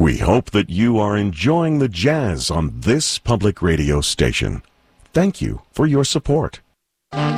We hope that you are enjoying the jazz on this public radio station. Thank you for your support.